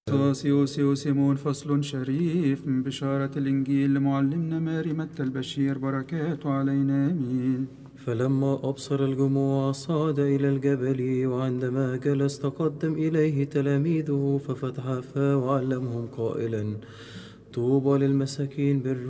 سيوسي سيمون فصل شريف من بشارة الإنجيل لمعلمنا ماري متى البشير بركاته علينا آمين. فلما أبصر الجموع صعد إلى الجبل، وعندما جلس تقدم إليه تلاميذه ففتح فاه وعلمهم قائلا: طوبى للمساكين